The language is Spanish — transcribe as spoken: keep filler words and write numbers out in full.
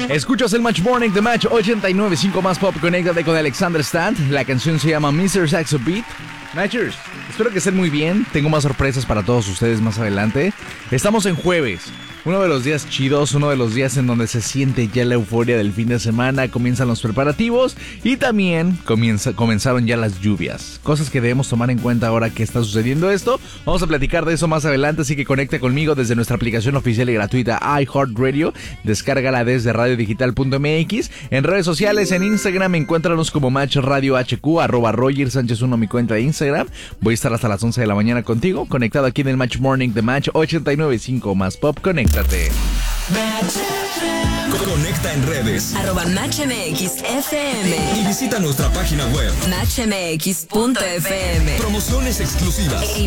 Escuchas el Match Morning de Match ochenta y nueve punto cinco más pop. Conéctate con Alexander Stant. La canción se llama mister Saxo Beat. Matchers, espero que estén muy bien. Tengo más sorpresas para todos ustedes más adelante. Estamos en jueves. Uno de los días chidos, uno de los días en donde se siente ya la euforia del fin de semana, comienzan los preparativos y también comienza, comenzaron ya las lluvias. Cosas que debemos tomar en cuenta ahora que está sucediendo esto. Vamos a platicar de eso más adelante, así que conecta conmigo desde nuestra aplicación oficial y gratuita iHeartRadio. Descárgala desde radio digital punto m x. En redes sociales, en Instagram, encuéntranos como Match Radio H Q, arroba Roger Sánchez uno, mi cuenta de Instagram. Voy a estar hasta las once de la mañana contigo, conectado aquí en el Match Morning de Match ochenta y nueve punto cinco más pop. Conecta. Conecta en redes arroba Match M X F M y visita nuestra página web match m x punto f m. Promociones exclusivas.